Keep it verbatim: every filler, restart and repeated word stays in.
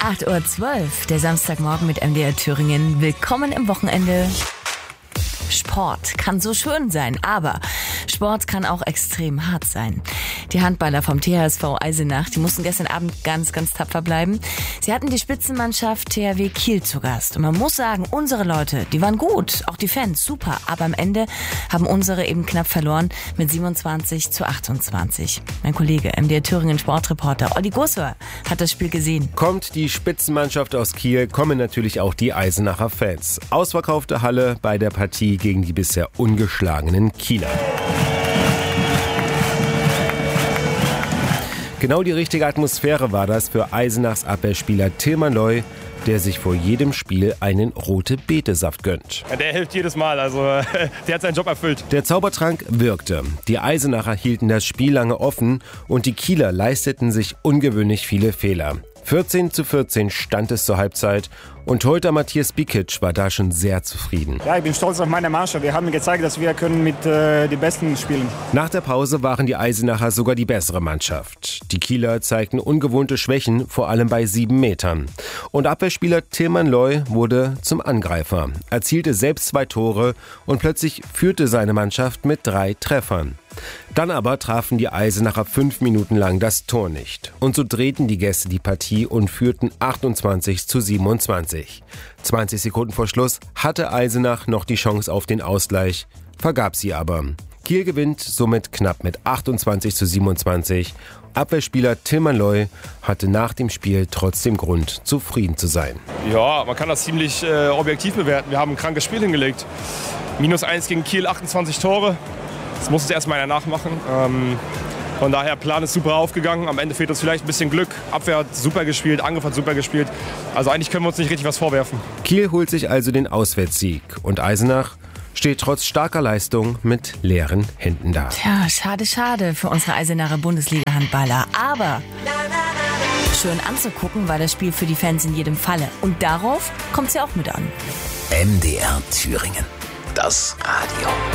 acht Uhr zwölf, der Samstagmorgen mit M D R Thüringen. Willkommen im Wochenende. Sport kann so schön sein, aber Sport kann auch extrem hart sein. Die Handballer vom T H S V Eisenach, die mussten gestern Abend ganz, ganz tapfer bleiben. Sie hatten die Spitzenmannschaft T H W Kiel zu Gast. Und man muss sagen, unsere Leute, die waren gut, auch die Fans, super. Aber am Ende haben unsere eben knapp verloren mit siebenundzwanzig zu achtundzwanzig. Mein Kollege, M D R Thüringen Sportreporter Olli Gosser, hat das Spiel gesehen. Kommt die Spitzenmannschaft aus Kiel, kommen natürlich auch die Eisenacher Fans. Ausverkaufte Halle bei der Partie gegen die bisher ungeschlagenen Kieler. Genau die richtige Atmosphäre war das für Eisenachs Abwehrspieler Tilman Loy, der sich vor jedem Spiel einen Rote-Beete-Saft gönnt. Ja, der hilft jedes Mal, also der hat seinen Job erfüllt. Der Zaubertrank wirkte. Die Eisenacher hielten das Spiel lange offen und die Kieler leisteten sich ungewöhnlich viele Fehler. vierzehn zu vierzehn stand es zur Halbzeit und Torhüter Matthias Bikic war da schon sehr zufrieden. Ja, ich bin stolz auf meine Mannschaft. Wir haben gezeigt, dass wir können mit äh, den Besten spielen. Nach der Pause waren die Eisenacher sogar die bessere Mannschaft. Die Kieler zeigten ungewohnte Schwächen, vor allem bei sieben Metern. Und Abwehrspieler Tilman Loy wurde zum Angreifer, erzielte selbst zwei Tore und plötzlich führte seine Mannschaft mit drei Treffern. Dann aber trafen die Eisenacher fünf Minuten lang das Tor nicht. Und so drehten die Gäste die Partie und führten achtundzwanzig zu siebenundzwanzig. zwanzig Sekunden vor Schluss hatte Eisenach noch die Chance auf den Ausgleich, vergab sie aber. Kiel gewinnt somit knapp mit achtundzwanzig zu siebenundzwanzig. Abwehrspieler Tilman Loy hatte nach dem Spiel trotzdem Grund, zufrieden zu sein. Ja, man kann das ziemlich äh, objektiv bewerten. Wir haben ein krankes Spiel hingelegt. Minus eins gegen Kiel, achtundzwanzig Tore. Das muss es erstmal einer nachmachen. Ähm, von daher, Plan ist super aufgegangen. Am Ende fehlt uns vielleicht ein bisschen Glück. Abwehr hat super gespielt, Angriff hat super gespielt. Also eigentlich können wir uns nicht richtig was vorwerfen. Kiel holt sich also den Auswärtssieg. Und Eisenach steht trotz starker Leistung mit leeren Händen da. Tja, schade, schade für unsere Eisenacher Bundesliga-Handballer. Aber schön anzugucken war das Spiel für die Fans in jedem Falle. Und darauf kommt es ja auch mit an. M D R Thüringen. Das Radio.